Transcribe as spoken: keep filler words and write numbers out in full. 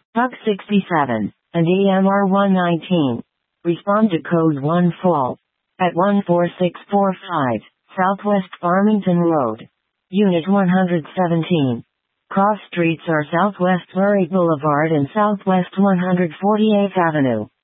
Buck sixty-seven, and E M R one nineteen. Respond to code one fall at one four six four five, Southwest Farmington Road. Unit one hundred seventeen. Cross streets are Southwest Murray Boulevard and Southwest one hundred forty-eighth Avenue.